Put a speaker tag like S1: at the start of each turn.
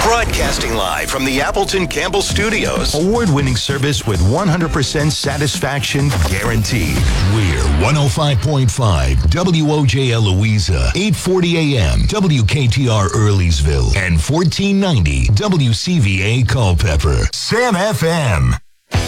S1: Broadcasting live from the Appleton Campbell Studios. Award-winning service with 100% satisfaction guaranteed.
S2: We're 105.5 WOJL Louisa, 840 AM, WKTR Earleysville, and 1490 WCVA Culpeper. Sam FM.